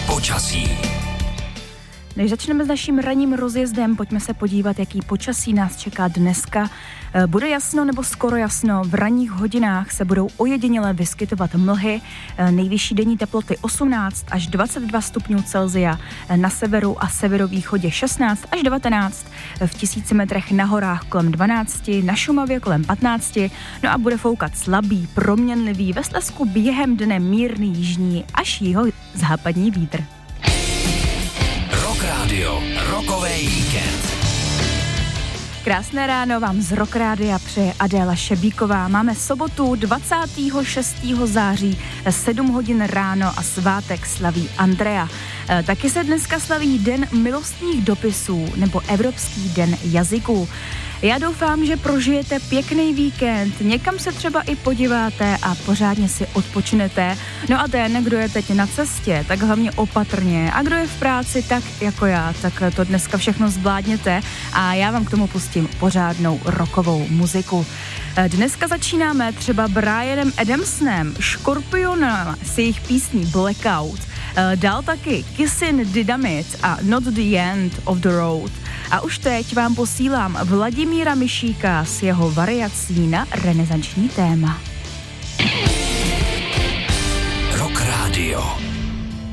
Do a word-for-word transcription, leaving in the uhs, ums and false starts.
Počasí. Než začneme s naším ranním rozjezdem, pojďme se podívat, jaký počasí nás čeká dneska. Bude jasno nebo skoro jasno, v ranních hodinách se budou ojediněle vyskytovat mlhy, nejvyšší denní teploty osmnáct až dvacet dva stupňů Celsia, na severu a severovýchodě šestnáct až devatenáct, v tisíci metrech na horách kolem dvanáct, na Šumavě kolem patnáct, no a bude foukat slabý, proměnlivý, ve Slezsku během dne mírný jižní až jihozápadní vítr. Rock Radio, rokový víkend. Krásné ráno vám z Rock Rádia přeje Adéla Šebíková. Máme sobotu dvacátého šestého září, sedm hodin ráno a svátek slaví Andrea. E, taky se dneska slaví Den milostných dopisů nebo Evropský den jazyků. Já doufám, že prožijete pěkný víkend, někam se třeba i podíváte a pořádně si odpočnete. No a ten, kdo je teď na cestě, tak hlavně opatrně. A kdo je v práci, tak jako já, tak to dneska všechno zvládněte a já vám k tomu pustím pořádnou rockovou muziku. Dneska začínáme třeba Bryanem Adamsonem, Scorpionem s jejich písní Blackout. Dál taky Kissin' Dynamite a Not the End of the Road. A už teď vám posílám Vladimíra Mišíka s jeho variací na renesanční téma. Rock Radio.